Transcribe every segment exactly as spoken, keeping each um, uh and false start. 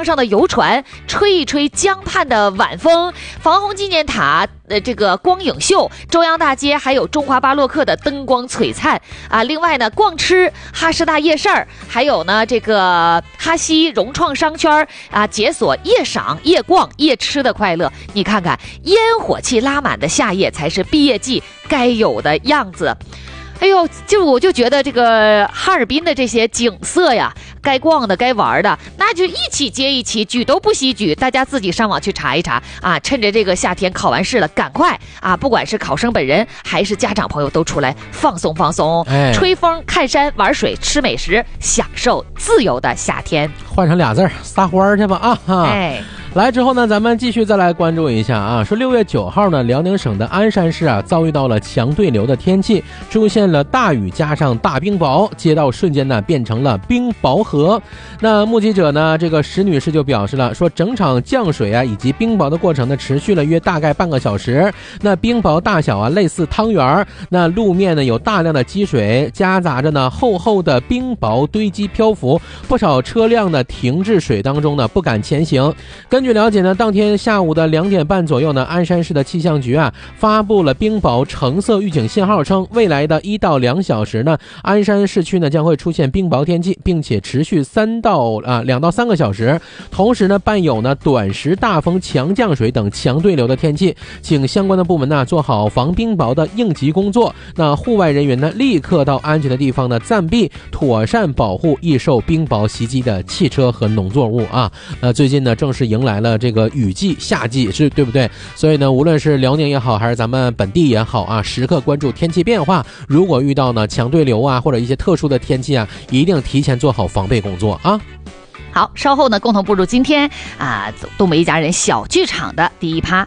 江上的游船，吹一吹江畔的晚风，防洪纪念塔呃这个光影秀，中央大街还有中华巴洛克的灯光璀璨啊。另外呢，逛吃哈师大夜市儿，还有呢这个哈西融创商圈啊，解锁夜赏、夜逛、夜吃的快乐。你看看，烟火气拉满的夏夜才是毕业季该有的样子。哎呦，就我就觉得这个哈尔滨的这些景色呀，该逛的该玩的，那就一起接一起，举都不惜举，大家自己上网去查一查啊！趁着这个夏天考完试了，赶快啊！不管是考生本人还是家长朋友，都出来放松放松，哎、吹风、看山、玩水、吃美食，享受自由的夏天。 换成俩字儿，撒欢儿去吧啊！哈哎。 来之后呢，咱们继续再来关注一下啊，说六月九号呢，辽宁省的鞍山市啊遭遇到了强对流的天气，出现了大雨加上大冰雹，街道瞬间呢变成了冰雹河。那目击者呢，这个石女士就表示了，说整场降水啊以及冰雹的过程呢持续了约大概半个小时。那冰雹大小啊类似汤圆，那路面呢有大量的积水，夹杂着呢厚厚的冰雹堆积漂浮，不少车辆呢停滞水当中呢不敢前行。根据了解呢，当天下午的两点半左右呢，鞍山市的气象局啊发布了冰雹橙色预警信号，称未来的一到两小时呢，鞍山市区呢将会出现冰雹天气，并且持续三到啊两到三个小时，同时呢伴有呢短时大风、强降水等强对流的天气，请相关的部门呢做好防冰雹的应急工作。那户外人员呢立刻到安全的地方呢暂避，妥善保护易受冰雹袭击的汽车和农作物啊。呃，最近呢正是迎来来了这个雨季夏季，是对不对？所以呢无论是辽宁也好还是咱们本地也好啊，时刻关注天气变化，如果遇到呢强对流啊或者一些特殊的天气啊，一定提前做好防备工作啊。 好，稍后呢共同步入今天啊东北一家人小剧场的第一趴。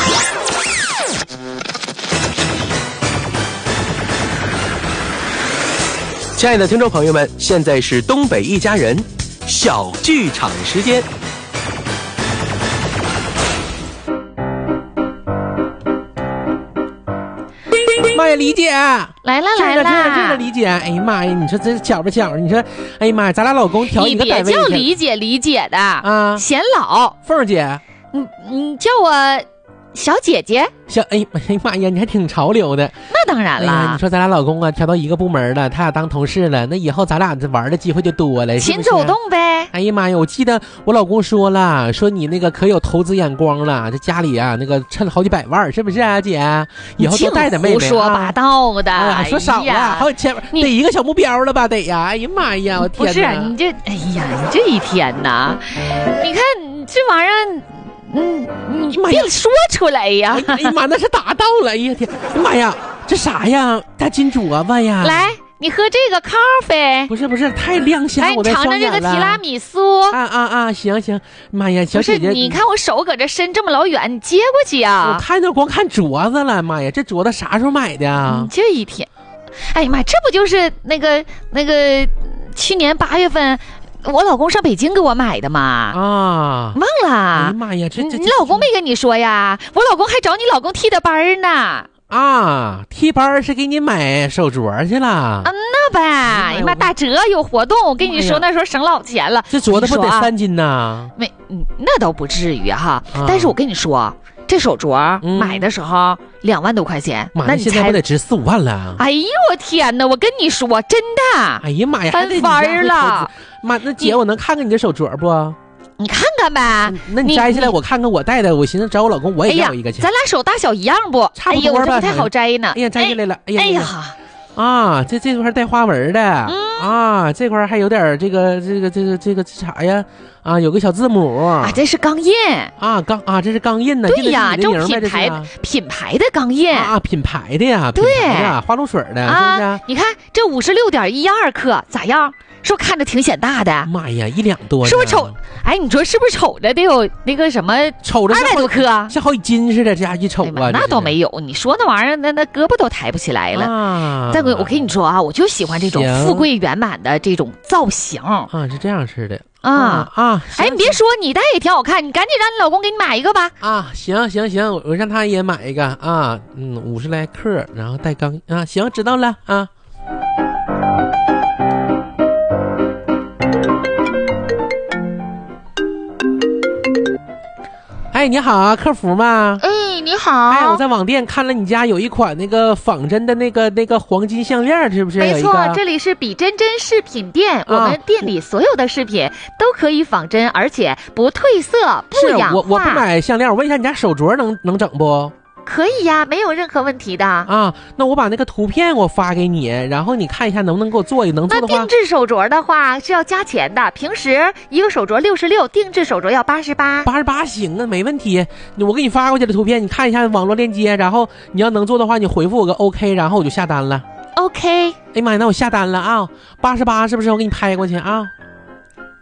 亲爱的听众朋友们，现在是东北一家人小剧场时间。 妈呀，李姐来了来了， 这个这个李姐，哎呀妈呀，你说这巧不巧？你说，哎呀妈呀，咱俩老公调一个单位， 你别叫李姐李姐的啊， 显老。 凤儿姐， 你你叫我小姐姐。 小哎哎妈呀，你还挺潮流的。 那当然了、 哎，你说咱俩老公啊调到一个部门了，他俩当同事了，那以后咱俩这玩的机会就多了， 勤走动呗。 哎呀妈呀，我记得我老公说了，说你那个可有投资眼光了，这家里啊那个趁了好几百万，是不是啊姐？以后多带点妹妹。 胡说八道的， 哎呀，说少了，好几千万，得一个小目标了吧？得呀！哎呀妈呀，我天哪！ 不是你这，哎呀，你这一天呐，你看你这玩意儿。嗯，你别说出来呀！ 哎呀妈，那是达到了！哎呀天，妈呀，这啥呀？大金镯子呀！ 来，你喝这个咖啡。 不是不是，太亮瞎我的双眼了。 来，你尝尝这个提拉米苏。 啊啊啊！行行，妈呀，小姐姐， 不是，你看我手搁这伸这么老远，你接过去啊？ 我看着光看镯子了，妈呀，这镯子啥时候买的啊？ 你这一天，哎呀妈，这不就是那个那个去年八月份。我老公上北京给我买的嘛啊， 忘了。哎呀妈呀，这这你老公没跟你说呀？我老公还找你老公替的班呢。 啊，替班是给你买手镯去了啊？ 那呗，哎呀妈，打折有活动，我跟你说那时候省老钱了。 这镯子不得三斤呢？ 没，那倒不至于哈。但是我跟你说。这手镯、嗯、买的时候两万多块钱， 那你现在不得值四五万了？ 哎呦我天哪！我跟你说真的， 哎呀妈呀， 翻番了！ 妈，那姐我能看看你这手镯不？ 你看看呗、 嗯，那你摘下来我看看我戴的，我寻思找我老公我也要一个去。 哎、咱俩手大小一样不？ 差不多吧？ 哎呀，我这不太好摘呢。 哎呀，摘下来了！哎呀， 哎呀。 啊，这这块带花纹的、嗯、啊，这块还有点这个这个这个这个啥呀？啊，有个小字母啊，这是钢印啊，钢啊，这是钢印呢。 对呀， 这种品牌的品牌的钢印啊，品牌的呀， 对呀，花露水的， 啊、 是不是？ 你看这五十六点一二克咋样？是不是看着挺显大的？ 妈呀，一两多， 是不是瞅？哎，你说是不是瞅着得有那个什么？ 瞅着二百多克， 像好几斤似的，这家一瞅啊， 那倒没有。你说那玩意儿，那那胳膊都抬不起来了。 啊、 再我我跟你说啊，我就喜欢这种富贵圆满的这种造型啊，是这样式的啊啊！ 哎，你别说，你戴也挺好看，你赶紧让你老公给你买一个吧。 啊，行行行，我让他也买一个啊，嗯，五十来克，然后带钢啊，行，知道了啊。 哎，你好啊，客服吗？ 哎，你好。 哎，我在网店看了你家有一款那个仿真的那个那个黄金项链，是不是？ 没错，这里是比真真饰品店，啊、我们店里所有的饰品都可以仿真，而且不褪色、不氧化。 是我我不买项链，我问一下你家手镯能能整不？ 可以呀，没有任何问题的啊。那我把那个图片我发给你，然后你看一下能不能给我做，能做的话。 那定制手镯的话是要加钱的，平时一个手镯六十六，定制手镯要八十八。 八十八行啊，没问题。我给你发过去的图片，你看一下网络链接，然后你要能做的话，你回复我个 OK， 然后我就下单了。 OK。 哎妈呀，那我下单了啊，八十八是不是？我给你拍过去啊。